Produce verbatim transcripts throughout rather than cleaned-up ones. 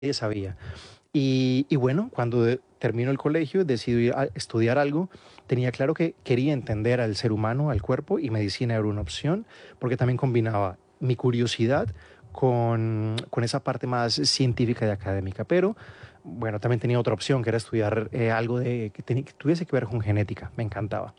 nadie sabía. Y, y bueno, cuando de- termino el colegio, decidí ir a estudiar algo. Tenía claro que quería entender al ser humano, al cuerpo, y medicina era una opción, porque también combinaba mi curiosidad con, con esa parte más científica y académica. Pero bueno, también tenía otra opción, que era estudiar eh, algo de, que, teni- que tuviese que ver con genética. Me encantaba.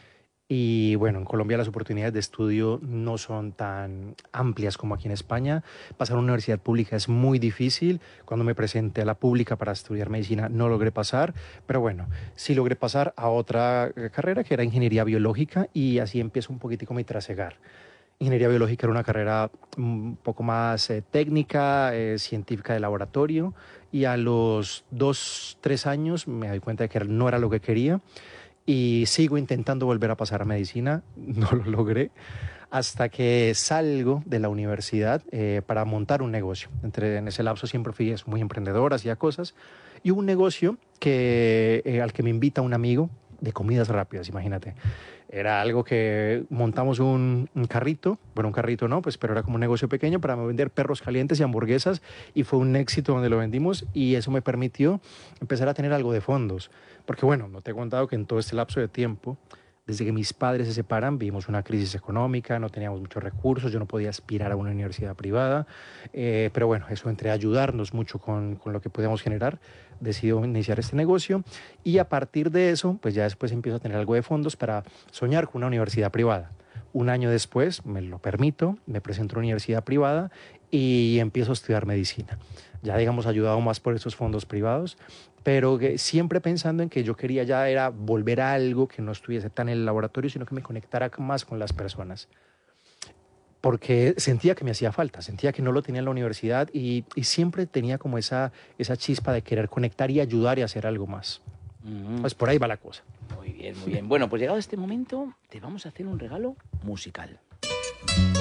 Y bueno, en Colombia las oportunidades de estudio no son tan amplias como aquí en España. Pasar a una universidad pública es muy difícil. Cuando me presenté a la pública para estudiar medicina no logré pasar, pero bueno, sí logré pasar a otra eh, carrera que era ingeniería biológica y así empiezo un poquitico mi trasegar. Ingeniería biológica era una carrera un poco más eh, técnica, eh, científica de laboratorio y a los dos, tres años me doy cuenta de que no era lo que quería y sigo intentando volver a pasar a medicina, no lo logré, hasta que salgo de la universidad eh, para montar un negocio. Entre, en ese lapso siempre fui muy emprendedor, hacía cosas, y hubo un negocio que, eh, al que me invita un amigo de comidas rápidas, imagínate. Era algo que montamos un, un carrito, bueno, un carrito no, pues, pero era como un negocio pequeño para vender perros calientes y hamburguesas y fue un éxito donde lo vendimos y eso me permitió empezar a tener algo de fondos. Porque bueno, no te he contado que en todo este lapso de tiempo, desde que mis padres se separan, vivimos una crisis económica, no teníamos muchos recursos, yo no podía aspirar a una universidad privada, eh, pero bueno, eso entre ayudarnos mucho con, con lo que podíamos generar, decido iniciar este negocio y a partir de eso, pues ya después empiezo a tener algo de fondos para soñar con una universidad privada. Un año después, me lo permito, me presento a una universidad privada y empiezo a estudiar medicina. Ya, digamos, ayudado más por esos fondos privados, pero que siempre pensando en que yo quería ya era volver a algo que no estuviese tan en el laboratorio, sino que me conectara más con las personas. Porque sentía que me hacía falta, sentía que no lo tenía en la universidad y, y siempre tenía como esa, esa chispa de querer conectar y ayudar y hacer algo más. Mm, Pues por ahí va la cosa. muy bien, muy bien. Bueno, pues llegado este momento, te vamos a hacer un regalo musical.